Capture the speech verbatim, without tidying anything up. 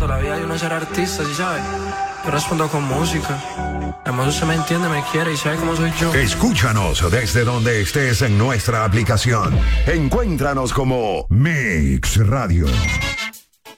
la vida de uno ser artista, ¿sí sabes? Yo respondo con música. Además usted me entiende, me quiere y sabe cómo soy yo. Escúchanos desde donde estés en nuestra aplicación. Encuéntranos como Mix Radio.